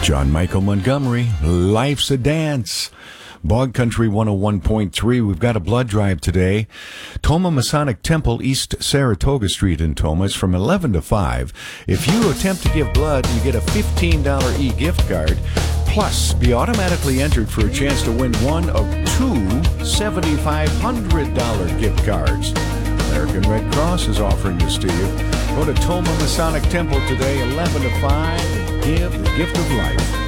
John Michael Montgomery, Life's a Dance. Bog Country 101.3. We've got a blood drive today. Tomah Masonic Temple, East Saratoga Street in Tomah. It's from 11 to 5. If you attempt to give blood, you get a $15 e-gift card. Plus, be automatically entered for a chance to win one of two $7,500 gift cards. American Red Cross is offering this to you. Go to Tomah Masonic Temple today, 11 to 5, and give the gift of life.